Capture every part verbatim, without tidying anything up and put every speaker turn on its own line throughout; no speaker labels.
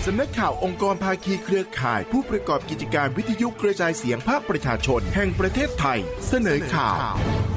สำนักข่าวองค์กรภาคีเครือข่ายผู้ประกอบกิจการวิทยุกระจายเสียงภาคประชาชนแห่งประเทศไทยเสนอข่าว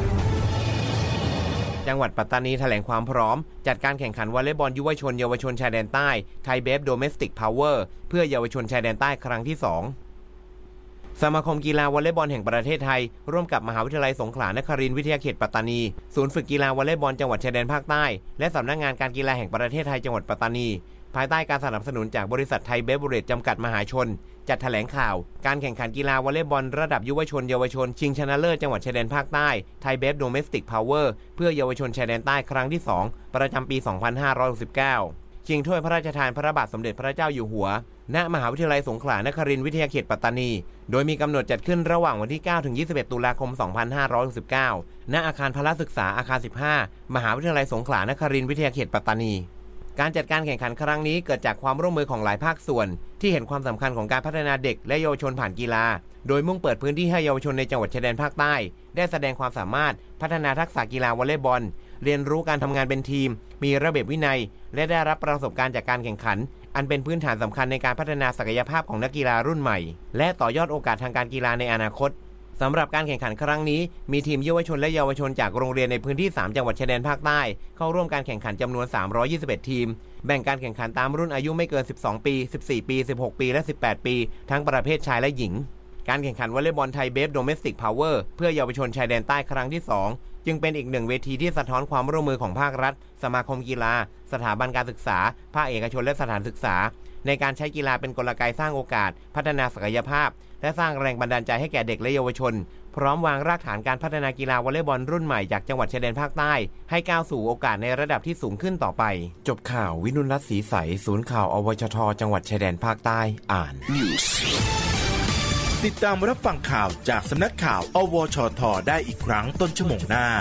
จังหวัดปัตตานีแถลงความพร้อมจัดการแข่งขันวอลเลย์บอลยุวชนเยาวชนชายแดนใต้ไทยเบฟโดเมสติกพาวเวอร์เพื่อเยาวชนชายแดนใต้ครั้งที่สองสมาคมกีฬาวอลเลย์บอลแห่งประเทศไทยร่วมกับมหาวิทยาลัยสงขลานครินทร์วิทยาเขตปัตตานีศูนย์ฝึกกีฬาวอลเลย์บอลจังหวัดชายแดนภาคใต้และสำนักงานการกีฬาแห่งประเทศไทยจังหวัดปัตตานีภายใต้การสนับสนุนจากบริษัทไทยเบเวอเรจจำกัดมหาชนจัดแถลงข่าวการแข่งขันกีฬาวอลเลย์บอลระดับยุวชนเยาวชนชิงชนะเลิศจังหวัดชายแดนภาคใต้ไทยเบฟโดเมสติกพาวเวอร์เพื่อเยาวชนชายแดนใต้ครั้งที่สองประจำปีสองพันห้าร้อยหกสิบเก้าชิงถ้วยพระราชทานพระบาทสมเด็จพระเจ้าอยู่หัวณมหาวิทยาลัยสงขลานครินทร์วิทยาเขตปัตตานีโดยมีกำหนดจัดขึ้นระหว่างวันที่เก้าถึงยี่สิบเอ็ดตุลาคมสองพันห้าร้อยหกสิบเก้าณอาคารพละศึกษาอาคารสิบห้ามหาวิทยาลัยสงขลานครินทร์วิทยาเขตปัตตานีการจัดการแข่งขันครั้งนี้เกิดจากความร่วมมือของหลายภาคส่วนที่เห็นความสำคัญของการพัฒนาเด็กและเยาวชนผ่านกีฬาโดยมุ่งเปิดพื้นที่ให้เยาวชนในจังหวัดชายแดนภาคใต้ได้แสดงความสามารถพัฒนาทักษะกีฬาวอลเลย์บอลเรียนรู้การทำงานเป็นทีมมีระเบียบวินัยและได้รับประสบการณ์จากการแข่งขันอันเป็นพื้นฐานสำคัญในการพัฒนาศักยภาพของนักกีฬารุ่นใหม่และต่อยอดโอกาสทางการกีฬาในอนาคตสำหรับการแข่งขันครั้งนี้มีทีมเยาวชนและเยาวชนจากโรงเรียนในพื้นที่สามจังหวัดชายแดนภาคใต้เข้าร่วมการแข่งขันจำนวนสามร้อยยี่สิบเอ็ดทีมแบ่งการแข่งขันตามรุ่นอายุไม่เกินสิบสองปีสิบสี่ปีสิบหกปีและสิบแปดปีทั้งประเภทชายและหญิงการแข่งขันวอลเลย์บอลไทยเบฟโดเมสติกพาวเวอร์เพื่อเยาวชนชายแดนใต้ครั้งที่สองจึงเป็นอีกหนึ่งเวทีที่สะท้อนความร่วมมือของภาครัฐสมาคมกีฬาสถาบันการศึกษาภาคเอกชนและสถานศึกษาในการใช้กีฬาเป็นกลไกสร้างโอกาสพัฒนาศักยภาพและสร้างแรงบันดาลใจให้แก่เด็กและเยาวชนพร้อมวางรากฐานการพัฒนากีฬาวอลเลย์บอลรุ่นใหม่จากจังหวัดชายแดนภาคใต้ให้ก้าวสู่โอกาสในระดับที่สูงขึ้นต่อไปจบข่าววินุรัตน์ศรีใสศูนย์ข่าวอวชทจังหวัดชายแดนภาคใต้อ่าน
News ติดตามรับฟังข่าวจากสำนักข่าวอวชทได้อีกครั้งต้นชั่วโมงหน้า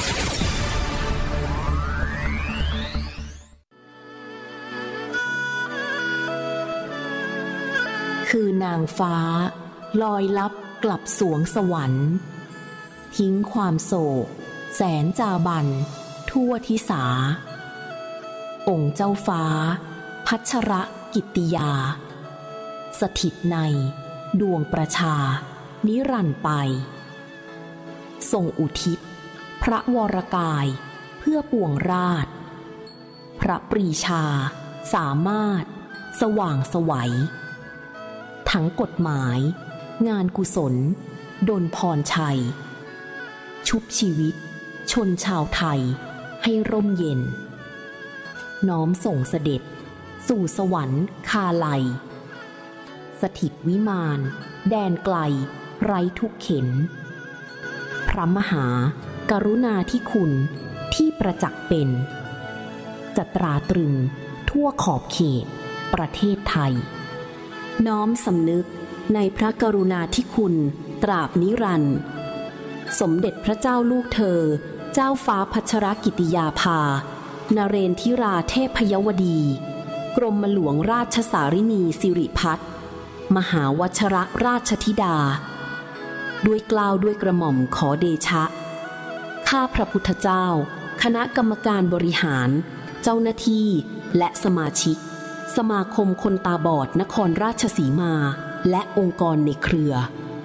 คือนางฟ้าลอยลับกลับสวงสวรรค์ทิ้งความโศกแสนจาบันทั่วทิสาองค์เจ้าฟ้าพัชรกิตติยาสถิตในดวงประชานิรันดร์ไปทรงอุทิศพระวรกายเพื่อปวงราชพระปรีชาสามารถสว่างไสวทั้งกฎหมายงานกุศลดลพรชัยชุบชีวิตชนชาวไทยให้ร่มเย็นน้อมส่งเสด็จสู่สวรรค์คาไลสถิตวิมานแดนไกลไร้ทุกเข็ญพระมหากรุณาธิคุณที่ประจักษ์เป็นจะตราตรึงทั่วขอบเขตประเทศไทยน้อมสำนึกในพระกรุณาธิคุณตราบนิรันดร์สมเด็จพระเจ้าลูกเธอเจ้าฟ้าพัชรกิติยาภานเรนทิราเทพยวดีกรมหลวงราชสารินีสิริพัฒน์มหาวชรราชธิดาด้วยเกล้าด้วยกระหม่อมขอเดชะข้าพระพุทธเจ้าคณะกรรมการบริหารเจ้าหน้าที่และสมาชิกสมาคมคนตาบอดนครราชสีมาและองค์กรในเครือ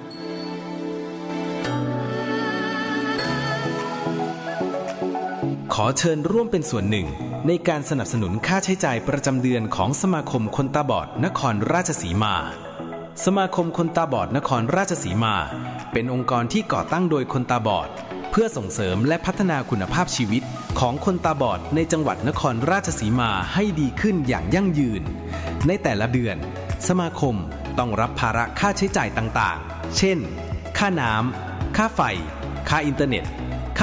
ขอเชิญร่วมเป็นส่วนหนึ่งในการสนับสนุนค่าใช้จ่ายประจำเดือนของสมาคมคนตาบอดนครราชสีมาสมาคมคนตาบอดนครราชสีมาเป็นองค์กรที่ก่อตั้งโดยคนตาบอดเพื่อส่งเสริมและพัฒนาคุณภาพชีวิตของคนตาบอดในจังหวัดนครราชสีมาให้ดีขึ้นอย่างยั่งยืนในแต่ละเดือนสมาคมต้องรับภาระค่าใช้จ่ายต่างๆเช่นค่าน้ำค่าไฟค่าอินเทอร์เน็ต